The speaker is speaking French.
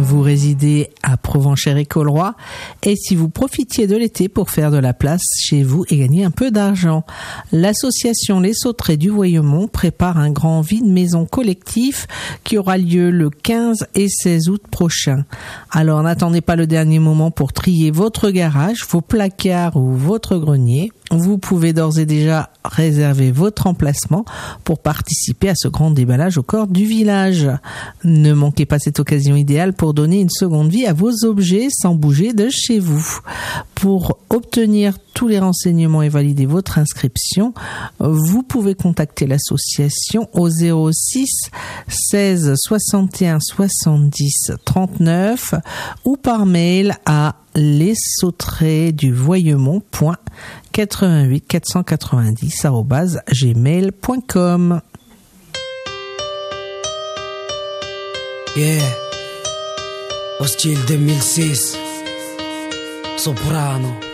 vous résidez à Provenchères-et-Colroy et si vous profitiez de l'été pour faire de la place chez vous et gagner un peu d'argent. L'association Les Sauterets du Voyemont prépare un grand vide-maison collectif qui aura lieu le 15 et 16 août prochain. Alors n'attendez pas le dernier moment pour trier votre garage, vos placards ou votre grenier. Vous pouvez d'ores et déjà réserver votre emplacement pour participer à ce grand déballage au cœur du village. Ne manquez pas cette occasion idéale pour donner une seconde vie à vos objets sans bouger de chez vous. Pour obtenir tous les renseignements et valider votre inscription, vous pouvez contacter l'association au 06 16 61 70 39 ou par mail à lesautretsduvoyemont.88 490@gmail.com. Yeah, au style 2006, Soprano.